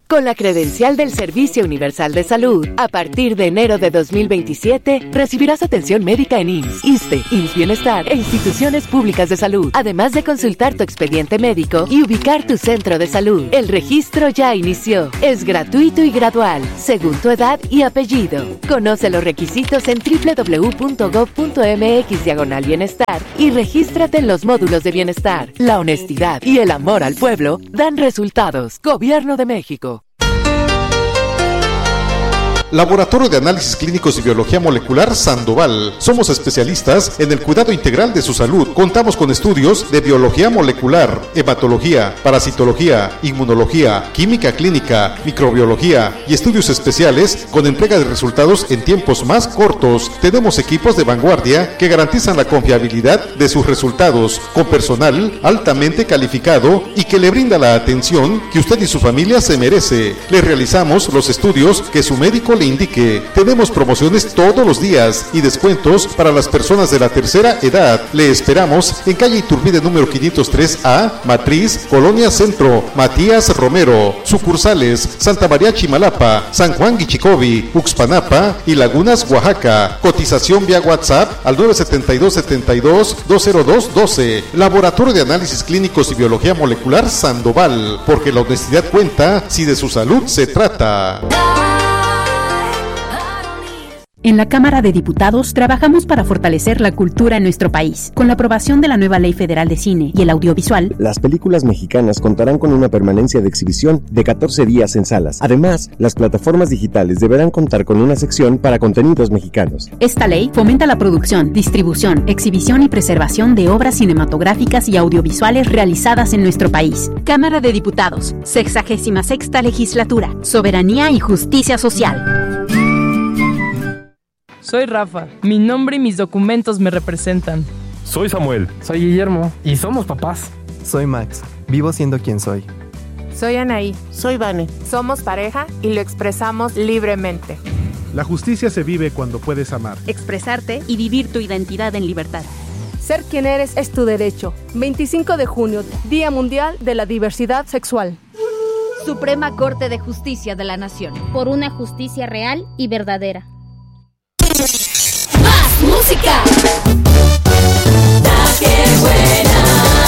Con la credencial del Servicio Universal de Salud, a partir de enero de 2027, recibirás atención médica en IMSS, ISSSTE, IMSS Bienestar e instituciones públicas de salud, además de consultar tu expediente médico y ubicar tu centro de salud. El registro ya inició. Es gratuito y gradual, según tu edad y apellido. Conoce los requisitos en www.gov.mx/bienestar y regístrate en los módulos de bienestar. La honestidad y el amor al pueblo dan resultados. Gobierno de México. Laboratorio de Análisis Clínicos y Biología Molecular Sandoval. Somos especialistas en el cuidado integral de su salud. Contamos con estudios de biología molecular, hematología, parasitología, inmunología, química clínica, microbiología y estudios especiales con entrega de resultados en tiempos más cortos. Tenemos equipos de vanguardia que garantizan la confiabilidad de sus resultados, con personal altamente calificado y que le brinda la atención que usted y su familia se merece. Le realizamos los estudios que su médico le indique. Tenemos promociones todos los días y descuentos para las personas de la tercera edad. Le esperamos en calle Iturbide número 503A, Matriz, Colonia Centro, Matías Romero. Sucursales Santa María Chimalapa, San Juan Guichicobi, Uxpanapa y Lagunas, Oaxaca. Cotización vía WhatsApp al 972-72-20212. Laboratorio de Análisis Clínicos y Biología Molecular Sandoval, porque la honestidad cuenta si de su salud se trata. En la Cámara de Diputados trabajamos para fortalecer la cultura en nuestro país. Con la aprobación de la nueva Ley Federal de Cine y el Audiovisual, las películas mexicanas contarán con una permanencia de exhibición de 14 días en salas. Además, las plataformas digitales deberán contar con una sección para contenidos mexicanos. Esta ley fomenta la producción, distribución, exhibición y preservación de obras cinematográficas y audiovisuales realizadas en nuestro país. Cámara de Diputados, 66ª Legislatura, Soberanía y Justicia Social. Soy Rafa, mi nombre y mis documentos me representan. Soy Samuel. Soy Guillermo y somos papás. Soy Max, vivo siendo quien soy. Soy Anaí. Soy Vane. Somos pareja y lo expresamos libremente. La justicia se vive cuando puedes amar, expresarte y vivir tu identidad en libertad. Ser quien eres es tu derecho. 25 de junio, Día Mundial de la Diversidad Sexual. Suprema Corte de Justicia de la Nación. Por una justicia real y verdadera. ¡Más música! ¡La que buena!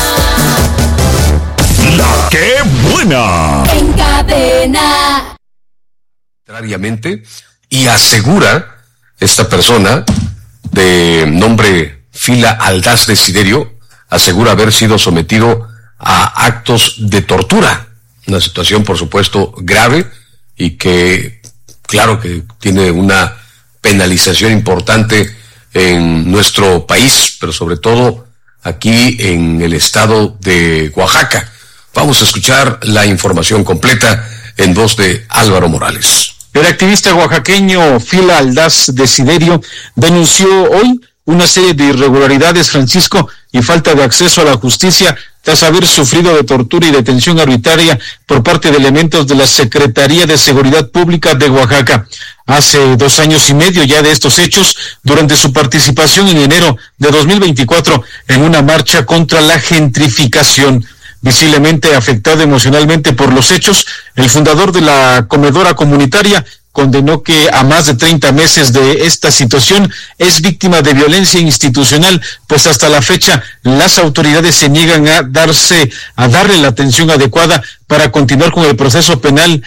¡La que buena! En cadena. Contrariamente, y asegura esta persona de nombre Fila Aldaz Desiderio, asegura haber sido sometido a actos de tortura. Una situación, por supuesto, grave y que, claro que tiene una penalización importante en nuestro país, pero sobre todo aquí en el estado de Oaxaca. Vamos a escuchar la información completa en voz de Álvaro Morales. El activista oaxaqueño Fila Aldaz Desiderio denunció hoy una serie de irregularidades, Francisco, y falta de acceso a la justicia tras haber sufrido de tortura y detención arbitraria por parte de elementos de la Secretaría de Seguridad Pública de Oaxaca. Hace 2 años y medio ya de estos hechos, durante su participación en enero de 2024 en una marcha contra la gentrificación. Visiblemente afectado emocionalmente por los hechos, el fundador de la comedora comunitaria condenó que a más de 30 meses de esta situación es víctima de violencia institucional, pues hasta la fecha las autoridades se niegan a darle la atención adecuada para continuar con el proceso penal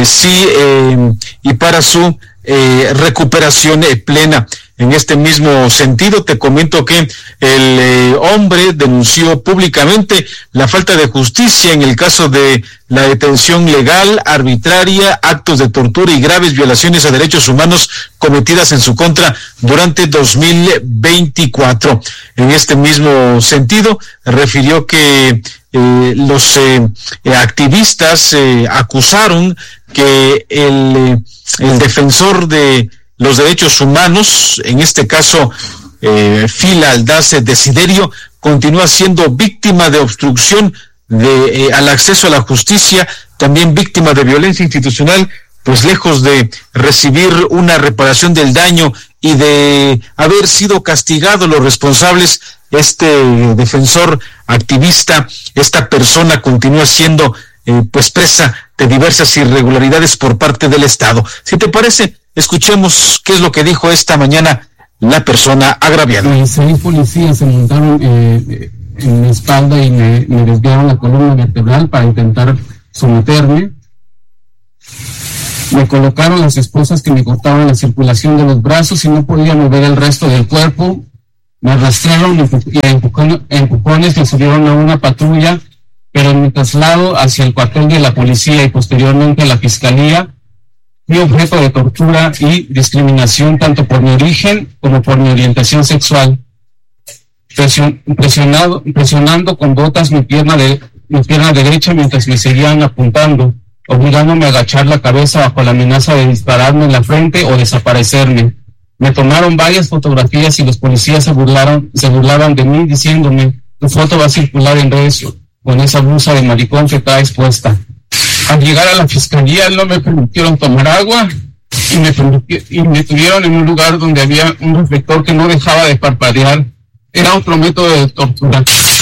y para su recuperación plena. En este mismo sentido, te comento que el hombre denunció públicamente la falta de justicia en el caso de la detención legal, arbitraria, actos de tortura y graves violaciones a derechos humanos cometidas en su contra durante 2024. En este mismo sentido, refirió que los activistas acusaron que el defensor de los derechos humanos, en este caso Fila Aldaz Desiderio, continúa siendo víctima de obstrucción al acceso a la justicia, también víctima de violencia institucional, pues lejos de recibir una reparación del daño y de haber sido castigados los responsables, este defensor activista, esta persona continúa siendo pues presa de diversas irregularidades por parte del Estado. Si te parece, escuchemos qué es lo que dijo esta mañana la persona agraviada. 6 policías se montaron en mi espalda y me desviaron la columna vertebral para intentar someterme. Me colocaron las esposas que me cortaban la circulación de los brazos y no podía mover el resto del cuerpo. Me arrastraron y empujones me subieron a una patrulla, pero en mi traslado hacia el cuartel de la policía y posteriormente a la fiscalía, fui objeto de tortura y discriminación tanto por mi origen como por mi orientación sexual. Presionando con botas mi pierna derecha mientras me seguían apuntando, obligándome a agachar la cabeza bajo la amenaza de dispararme en la frente o desaparecerme. Me tomaron varias fotografías y los policías se burlaban de mí diciéndome: tu foto va a circular en redes con esa blusa de maricón que traes puesta. Al llegar a la fiscalía no me permitieron tomar agua y me tuvieron en un lugar donde había un reflector que no dejaba de parpadear. Era otro método de tortura.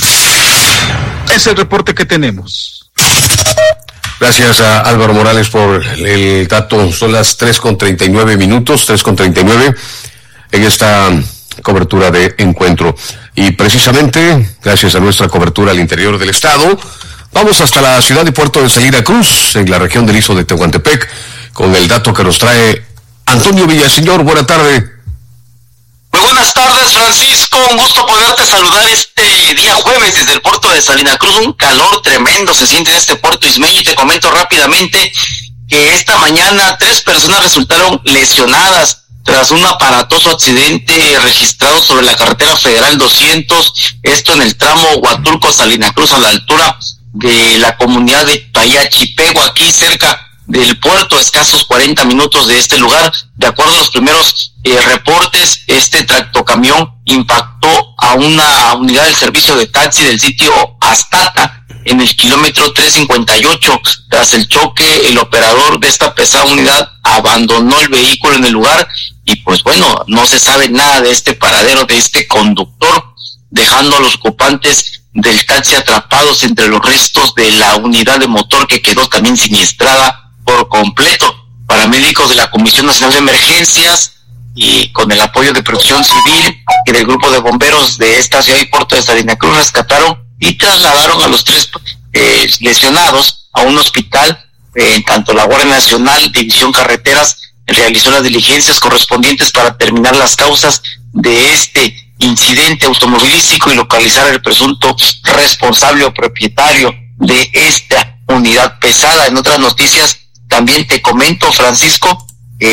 Es el reporte que tenemos. Gracias a Álvaro Morales por el dato. Son las 3:39 minutos, 3:39 en esta cobertura de encuentro. Y precisamente, gracias a nuestra cobertura al interior del estado, vamos hasta la ciudad y puerto de Salina Cruz, en la región del Istmo de Tehuantepec, con el dato que nos trae Antonio Villaseñor. Buena tarde. Muy buenas tardes, Francisco. Un gusto poderte saludar este día jueves desde el puerto de Salina Cruz. Un calor tremendo se siente en este puerto ismeño y te comento rápidamente que esta mañana 3 personas resultaron lesionadas tras un aparatoso accidente registrado sobre la carretera federal 200, esto en el tramo Huatulco-Salina Cruz, a la altura de la comunidad de Payachipego, aquí cerca del puerto, escasos 40 minutos de este lugar. De acuerdo a los primeros reportes, este tractocamión impactó a una unidad del servicio de taxi del sitio Astata en el kilómetro 358. Tras el choque, el operador de esta pesada unidad abandonó el vehículo en el lugar y pues bueno, no se sabe nada de este paradero de este conductor, dejando a los ocupantes del taxi atrapados entre los restos de la unidad de motor que quedó también siniestrada por completo. Paramédicos de la Comisión Nacional de Emergencias y con el apoyo de Protección Civil y del grupo de bomberos de esta ciudad y puerto de Salina Cruz rescataron y trasladaron a los 3 lesionados a un hospital. En tanto la Guardia Nacional, División Carreteras, realizó las diligencias correspondientes para determinar las causas de este incidente automovilístico y localizar el presunto responsable o propietario de esta unidad pesada. En otras noticias también te comento, Francisco,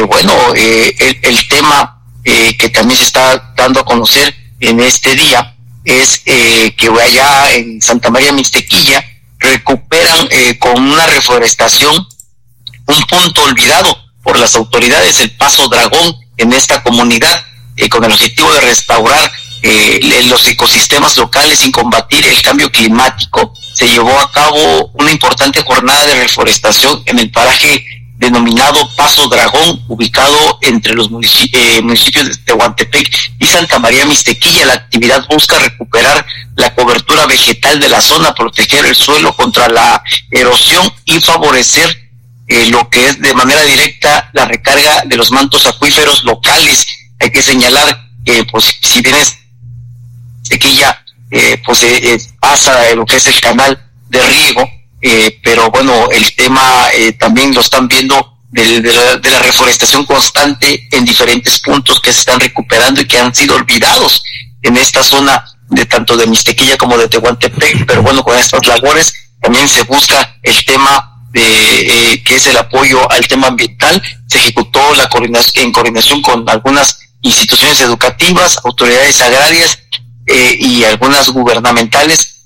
el tema que también se está dando a conocer en este día es que allá en Santa María Mixtequilla recuperan con una reforestación un punto olvidado por las autoridades, el Paso Dragón, en esta comunidad, con el objetivo de restaurar los ecosistemas locales y combatir el cambio climático. Se llevó a cabo una importante jornada de reforestación en el paraje denominado Paso Dragón, ubicado entre los municipios de Tehuantepec y Santa María Mixtequilla. La actividad busca recuperar la cobertura vegetal de la zona, proteger el suelo contra la erosión y favorecer lo que es de manera directa la recarga de los mantos acuíferos locales. Hay que señalar que pues si bien Mixtequilla pasa lo que es el canal de riego, pero bueno, el tema también lo están viendo de la reforestación constante en diferentes puntos que se están recuperando y que han sido olvidados en esta zona de tanto de Mixtequilla como de Tehuantepec. Pero bueno, con estas labores también se busca el tema de que es el apoyo al tema ambiental. Se ejecutó en coordinación con algunas instituciones educativas, autoridades agrarias y algunas gubernamentales.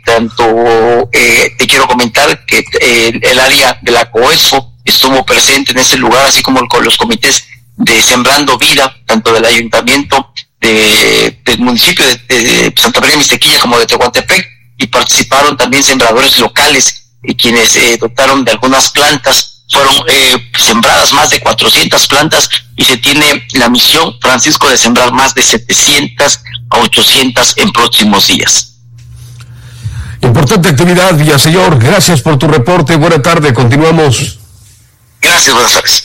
Te quiero comentar que el área de la COESFO estuvo presente en ese lugar, así como con los comités de Sembrando Vida, tanto del ayuntamiento del municipio de Santa María Mixtequilla como de Tehuantepec, y participaron también sembradores locales, quienes dotaron de algunas plantas. Fueron sembradas más de 400 plantas y se tiene la misión, Francisco, de sembrar más de 700 a 800 en próximos días. Importante actividad, Villaseñor. Gracias por tu reporte. Buena tarde. Continuamos. Gracias, buenas tardes.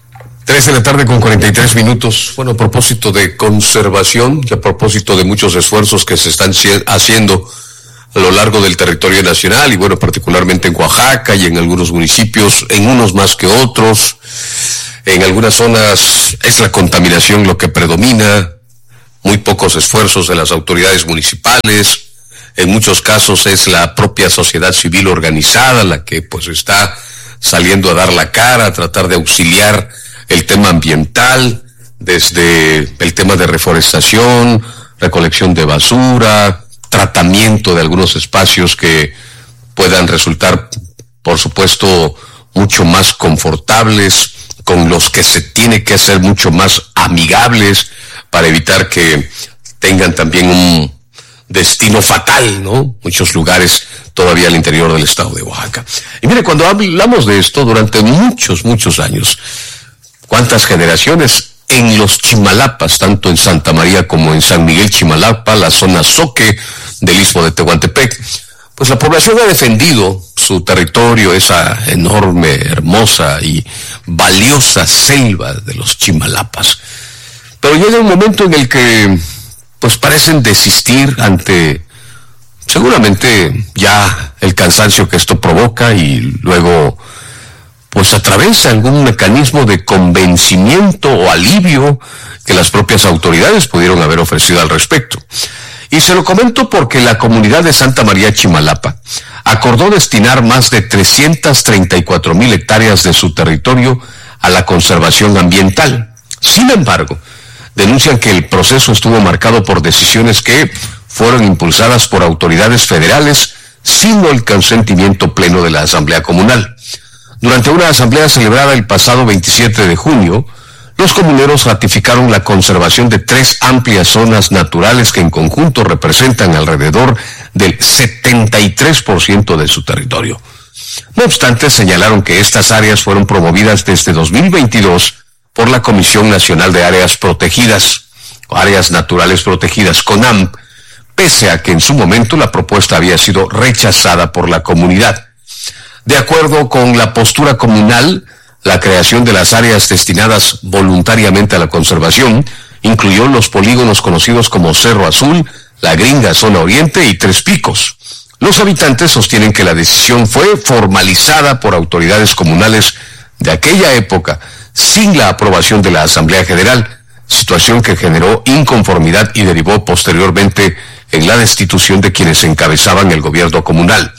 3:43 p.m. Bueno, a propósito de conservación y a propósito de muchos esfuerzos que se están haciendo a lo largo del territorio nacional y bueno, particularmente en Oaxaca y en algunos municipios, en unos más que otros. En algunas zonas es la contaminación lo que predomina, muy pocos esfuerzos de las autoridades municipales. En muchos casos es la propia sociedad civil organizada la que pues está saliendo a dar la cara, a tratar de auxiliar el tema ambiental, desde el tema de reforestación, recolección de basura, tratamiento de algunos espacios que puedan resultar, por supuesto, mucho más confortables, con los que se tiene que hacer mucho más amigables para evitar que tengan también un destino fatal, ¿no? Muchos lugares todavía al interior del estado de Oaxaca. Y mire, cuando hablamos de esto durante muchos años, ¿cuántas generaciones en los Chimalapas, tanto en Santa María como en San Miguel Chimalapa, la zona Zoque del Istmo de Tehuantepec? Pues la población ha defendido su territorio, esa enorme, hermosa y valiosa selva de los Chimalapas. Pero llega un momento en el que pues parecen desistir ante seguramente ya el cansancio que esto provoca y luego pues a través de algún mecanismo de convencimiento o alivio que las propias autoridades pudieron haber ofrecido al respecto. Y se lo comento porque la comunidad de Santa María Chimalapa acordó destinar más de 334,000 hectáreas de su territorio a la conservación ambiental. Sin embargo, denuncian que el proceso estuvo marcado por decisiones que fueron impulsadas por autoridades federales sin el consentimiento pleno de la Asamblea Comunal. Durante una asamblea celebrada el pasado 27 de junio, los comuneros ratificaron la conservación de 3 amplias zonas naturales que en conjunto representan alrededor del 73% de su territorio. No obstante, señalaron que estas áreas fueron promovidas desde 2022 por la Comisión Nacional de Áreas Protegidas, o Áreas Naturales Protegidas, CONAM, pese a que en su momento la propuesta había sido rechazada por la comunidad. De acuerdo con la postura comunal, la creación de las áreas destinadas voluntariamente a la conservación incluyó los polígonos conocidos como Cerro Azul, La Gringa, Zona Oriente y Tres Picos. Los habitantes sostienen que la decisión fue formalizada por autoridades comunales de aquella época sin la aprobación de la Asamblea General, situación que generó inconformidad y derivó posteriormente en la destitución de quienes encabezaban el gobierno comunal.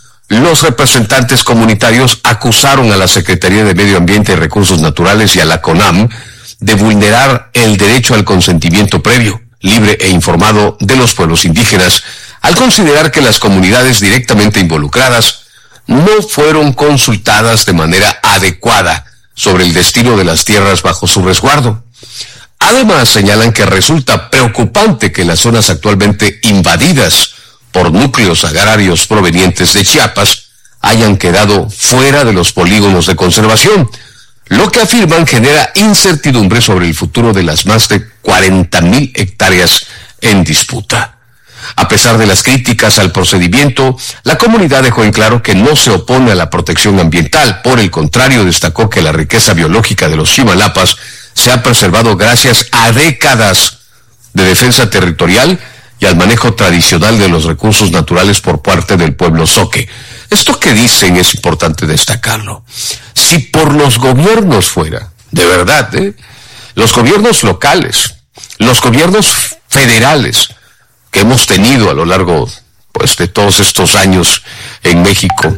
Los representantes comunitarios acusaron a la Secretaría de Medio Ambiente y Recursos Naturales y a la CONAM de vulnerar el derecho al consentimiento previo, libre e informado de los pueblos indígenas, al considerar que las comunidades directamente involucradas no fueron consultadas de manera adecuada sobre el destino de las tierras bajo su resguardo. Además, señalan que resulta preocupante que las zonas actualmente invadidas por núcleos agrarios provenientes de Chiapas hayan quedado fuera de los polígonos de conservación, lo que afirman genera incertidumbre sobre el futuro de las más de 40,000 hectáreas en disputa. A pesar de las críticas al procedimiento, la comunidad dejó en claro que no se opone a la protección ambiental. Por el contrario, destacó que la riqueza biológica de los Chimalapas se ha preservado gracias a décadas de defensa territorial y al manejo tradicional de los recursos naturales por parte del pueblo Zoque. Esto que dicen es importante destacarlo. Si por los gobiernos fuera, de verdad, los gobiernos locales, los gobiernos federales que hemos tenido a lo largo pues de todos estos años en México,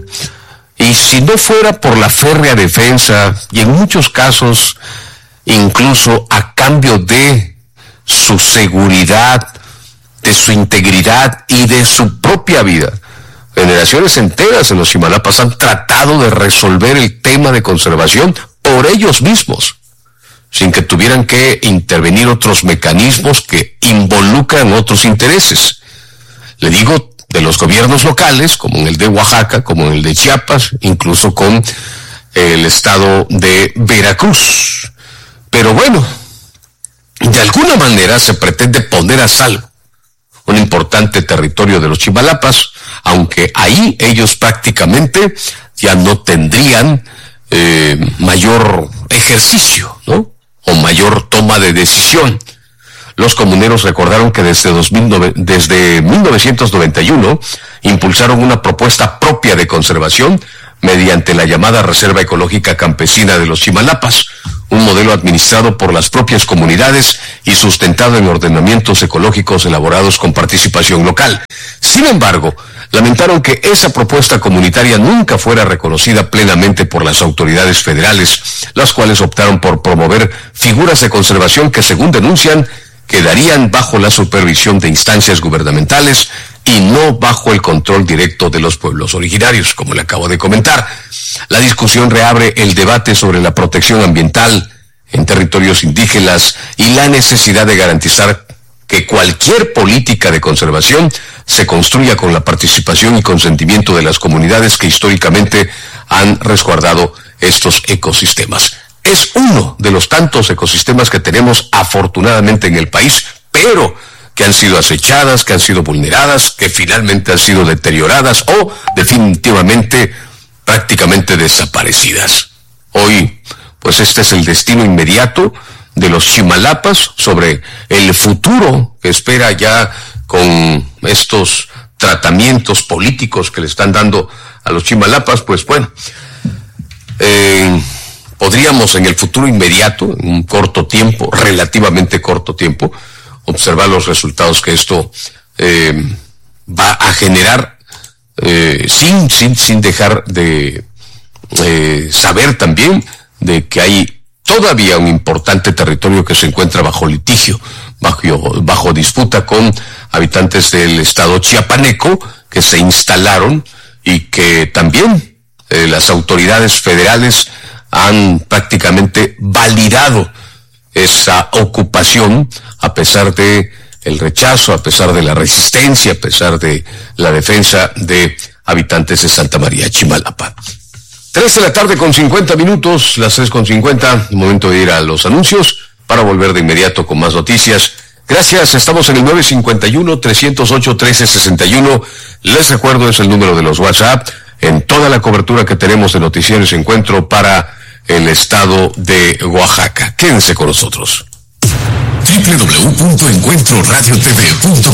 y si no fuera por la férrea defensa y en muchos casos incluso a cambio de su seguridad, de su integridad y de su propia vida, generaciones enteras en los Chimalapas han tratado de resolver el tema de conservación por ellos mismos, sin que tuvieran que intervenir otros mecanismos que involucran otros intereses. Le digo, de los gobiernos locales, como en el de Oaxaca, como en el de Chiapas, incluso con el estado de Veracruz. Pero bueno, de alguna manera se pretende poner a salvo un importante territorio de los Chimalapas aunque ahí ellos prácticamente ya no tendrían mayor ejercicio, ¿no? O mayor toma de decisión. Los comuneros recordaron que desde 1991 impulsaron una propuesta propia de conservación mediante la llamada Reserva Ecológica Campesina de los Chimalapas, un modelo administrado por las propias comunidades y sustentado en ordenamientos ecológicos elaborados con participación local. Sin embargo, lamentaron que esa propuesta comunitaria nunca fuera reconocida plenamente por las autoridades federales, las cuales optaron por promover figuras de conservación que, según denuncian, quedarían bajo la supervisión de instancias gubernamentales y no bajo el control directo de los pueblos originarios, como le acabo de comentar. La discusión reabre el debate sobre la protección ambiental en territorios indígenas y la necesidad de garantizar que cualquier política de conservación se construya con la participación y consentimiento de las comunidades que históricamente han resguardado estos ecosistemas. Es uno de los tantos ecosistemas que tenemos afortunadamente en el país, pero que han sido acechadas, que han sido vulneradas, que finalmente han sido deterioradas o definitivamente prácticamente desaparecidas. Hoy, pues este es el destino inmediato de los Chimalapas sobre el futuro que espera ya con estos tratamientos políticos que le están dando a los Chimalapas. Pues bueno, podríamos en el futuro inmediato, en un corto tiempo, relativamente corto tiempo, observar los resultados que esto va a generar, sin dejar de saber también de que hay todavía un importante territorio que se encuentra bajo litigio, bajo disputa con habitantes del estado chiapaneco que se instalaron y que también las autoridades federales han prácticamente validado esa ocupación a pesar de el rechazo, a pesar de la resistencia, a pesar de la defensa de habitantes de Santa María Chimalapa. 3:50 p.m, las 3:50, momento de ir a los anuncios para volver de inmediato con más noticias. Gracias, estamos en el 951-308-1361. Les recuerdo, es el número de los WhatsApp. En toda la cobertura que tenemos de Noticieros Encuentro para el estado de Oaxaca. Quédense con nosotros. www.encuentroradiotv.com